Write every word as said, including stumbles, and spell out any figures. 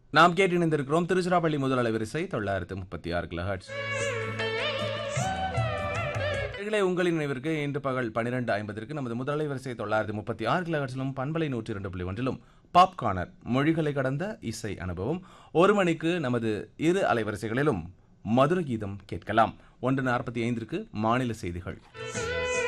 நாம் கேட்டு இணைந்திருக்கிறோம் திருச்சிராப்பள்ளி முதல் அலைவரிசை தொள்ளாயிரத்து முப்பத்தி ஆறு கிலோஹெர்ட்ஸ். உங்களின் நினைவிற்கு இன்று பகல் பனிரெண்டு ஐம்பதற்கு நமது முதல் அலைவரிசை தொள்ளாயிரத்து முப்பத்தி ஆறு கிலோஹெர்ட்ஸிலும் பண்பலை நூற்றி இரண்டு புள்ளி ஒன்றிலும் பாப்கார்னர் மொழிகளை கடந்த இசை அனுபவம். ஒரு மணிக்கு நமது இரு அலைவரிசைகளிலும் மதுர கீதம் கேட்கலாம். ஒன்று நாற்பத்தி ஐந்திற்கு மாநில செய்திகள்.